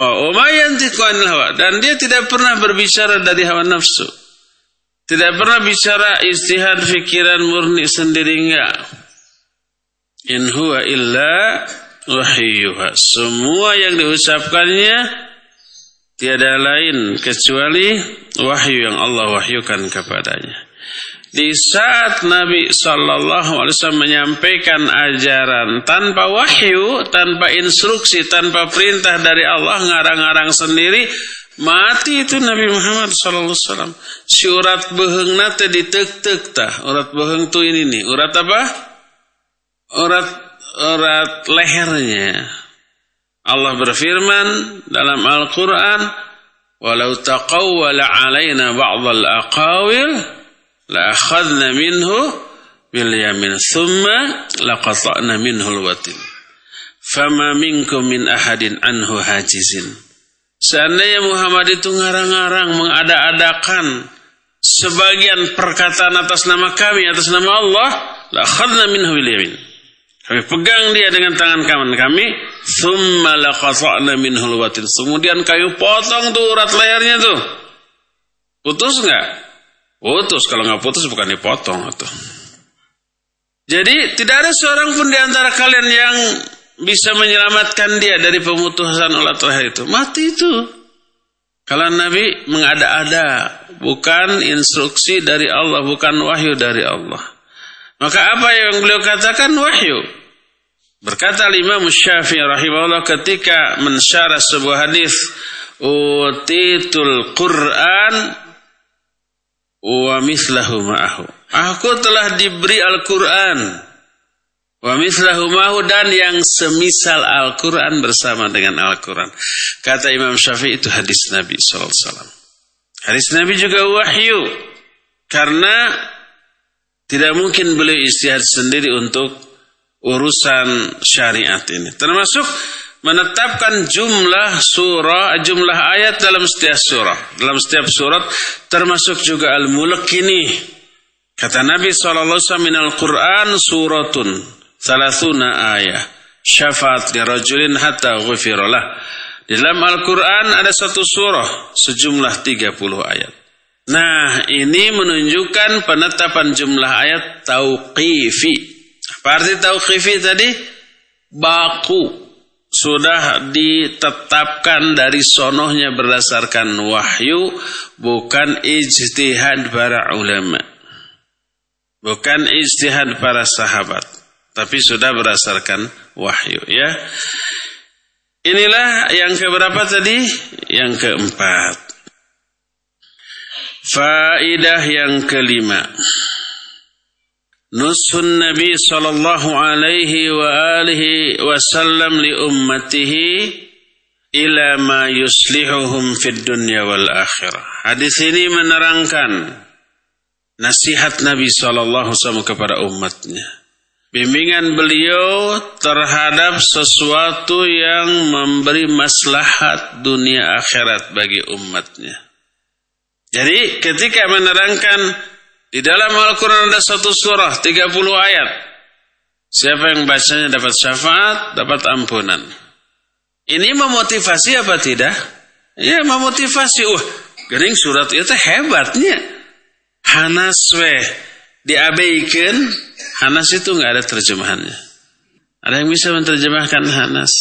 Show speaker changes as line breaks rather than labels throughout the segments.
wa ma yantiqu 'anil hawa, dan dia tidak pernah berbicara dari hawa nafsu. Tidak pernah bicara ijtihad pikiran murni sendiri, enggak. In huwa illa wahyuha. Semua yang diucapkannya tiada lain kecuali wahyu yang Allah wahyukan kepadanya. Di saat Nabi SAW menyampaikan ajaran tanpa wahyu, tanpa instruksi, tanpa perintah dari Allah, ngarang-ngarang sendiri, mati itu Nabi Muhammad SAW. Si urat beheung nate ditek-tek tah. Urat beheung tuh ini nih. Urat apa? Urat lehernya. Allah berfirman dalam Al-Quran, walau taqawwala alaina ba'dal aqawil la akhadna minhu bil yamin thumma laqata'na minhu al-watin fama minkum min ahadin anhu hajizin. Seandainya Muhammad itu ngarang-ngarang, mengada-adakan sebagian perkataan atas nama kami, atas nama Allah, la akhadna minhu bil yamin, kami pegang dia dengan tangan kanan kami, thumma laqata'na minhu al-watin, kemudian kami potong tuh urat lehernya tuh. Putus enggak? Putus. Kalau nggak putus bukan dipotong atau. Jadi tidak ada seorang pun di antara kalian yang bisa menyelamatkan dia dari pemutusan urat leher itu. Mati itu. Kalau Nabi mengada-ada, bukan instruksi dari Allah, bukan wahyu dari Allah. Maka apa yang beliau katakan wahyu. Berkata Imam Syafi'i rahimahullah ketika mensyarah sebuah hadis, utitul Qur'an wa mislahu ma'ahu. Aku telah diberi Al-Quran. Wa mislahu ma'ahu, dan yang semisal Al-Quran bersama dengan Al-Quran. Kata Imam Syafi'i itu hadis Nabi SAW. Hadis Nabi juga wahyu. Karena tidak mungkin beliau ijtihad sendiri untuk urusan syariat ini. Termasuk menetapkan jumlah surah, jumlah ayat dalam setiap surah. Dalam setiap surat termasuk juga Al-Mulk ini. Kata Nabi SAW, minal Qur'an suratun 30 ayat. Syafaat li rajulin hatta ghufiralah. Di dalam Al-Quran ada satu surah sejumlah 30 ayat. Nah, ini menunjukkan penetapan jumlah ayat tauqifi. Apa arti tauqifi tadi? Baku. Sudah ditetapkan dari sonohnya berdasarkan wahyu, bukan ijtihad para ulama, bukan ijtihad para sahabat, tapi sudah berdasarkan wahyu. Ya, inilah yang keberapa tadi? Yang keempat. Faidah yang kelima. Nushun Nabi sallallahu alaihi wa alihi wasallam li ummatihi ila ma yuslihuhum fid dunya wal akhirah. Hadis ini menerangkan nasihat Nabi sallallahu alaihi wasallam kepada umatnya. Bimbingan beliau terhadap sesuatu yang memberi maslahat dunia akhirat bagi umatnya. Jadi ketika menerangkan di dalam Al-Quran ada satu surah 30 ayat. Siapa yang bacanya dapat syafaat, dapat ampunan. Ini memotivasi apa tidak? Ya, memotivasi. Gering surat itu hebatnya. Hanas diabaikan. Hanas itu nggak ada terjemahannya. Ada yang bisa menerjemahkan Hanas?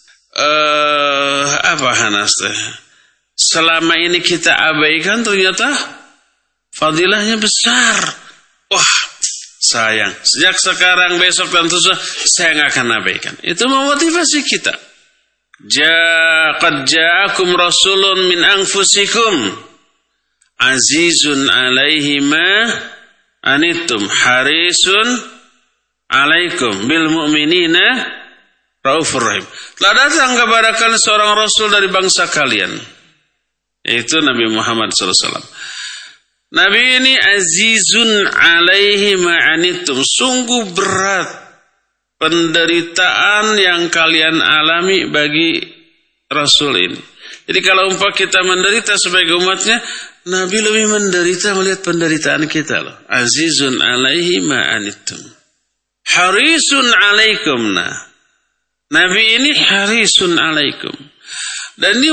Apa Hanas teh? Selama ini kita abaikan ternyata fadilahnya besar. Wah, sayang. Sejak sekarang, besok dan terus saya nggak akan abaikan. Itu memotivasi kita. Qad ja'akum rasulun min anfusikum azizun alaihi ma anittum harisun alaikum bil mu'minina raufur rahim. Telah datang kepada kalian seorang rasul dari bangsa kalian, yaitu Nabi Muhammad SAW. Nabi ini azizun alaihi ma'anitum, sungguh berat penderitaan yang kalian alami bagi Rasul ini. Jadi kalau umpah kita menderita sebagai umatnya, Nabi lebih menderita melihat penderitaan kita loh. Azizun alaihi ma'anitum, harisun alaikum. Nah, Nabi ini harisun alaikum. Dan ini